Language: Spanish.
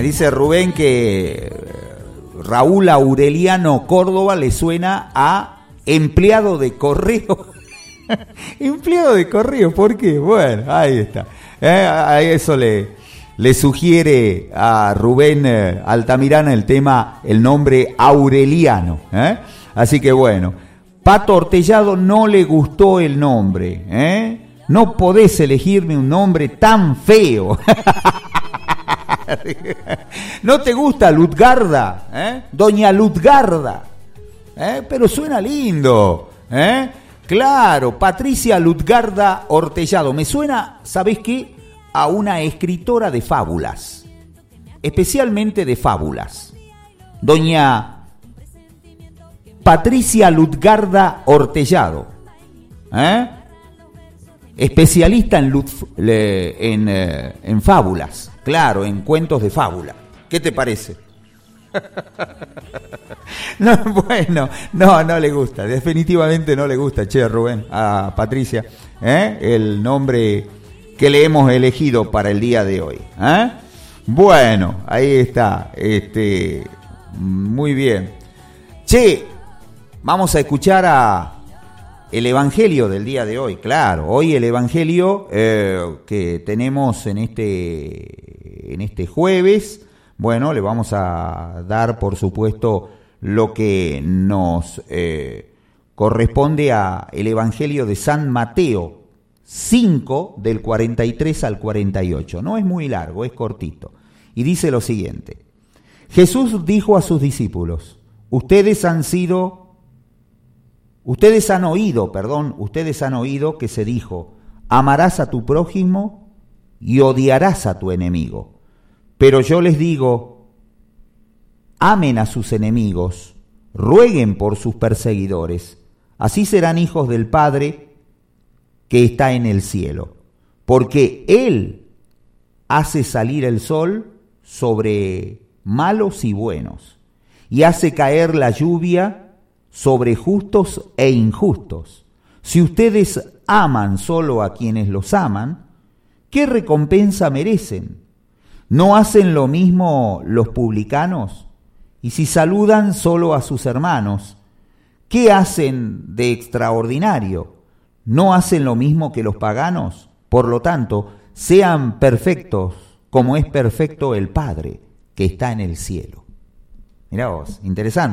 Me dice Rubén que Raúl Aureliano Córdoba le suena a empleado de correo. Empleado de correo, ¿por qué? Bueno, ahí está. A eso le sugiere a Rubén Altamirana el nombre Aureliano. Así que bueno, Pato Ortellado no le gustó el nombre. No podés elegirme un nombre tan feo. ¿No te gusta Lutgarda? Doña Lutgarda. Pero suena lindo. Claro, Patricia Lutgarda Ortellado. Me suena, ¿sabés qué? A una escritora de fábulas. Especialmente de fábulas. Doña Patricia Lutgarda Ortellado. Especialista en fábulas. Claro, en cuentos de fábula. ¿Qué te parece? No, bueno, no le gusta, definitivamente no le gusta, Rubén, a Patricia, el nombre que le hemos elegido para el día de hoy. Bueno, ahí está, muy bien. Vamos a escuchar el Evangelio del día de hoy, claro. Hoy el Evangelio que tenemos en este jueves. Bueno, le vamos a dar, por supuesto, lo que nos corresponde a el Evangelio de San Mateo 5, del 43 al 48. No es muy largo, es cortito. Y dice lo siguiente. Jesús dijo a sus discípulos, ustedes han oído que se dijo, amarás a tu prójimo y odiarás a tu enemigo. Pero yo les digo, amen a sus enemigos, rueguen por sus perseguidores, así serán hijos del Padre que está en el cielo, porque Él hace salir el sol sobre malos y buenos, y hace caer la lluvia sobre justos e injustos. Si ustedes aman solo a quienes los aman, ¿qué recompensa merecen? ¿No hacen lo mismo los publicanos? Y si saludan solo a sus hermanos, ¿qué hacen de extraordinario? ¿No hacen lo mismo que los paganos? Por lo tanto, sean perfectos como es perfecto el Padre que está en el cielo. Mirá vos, interesante.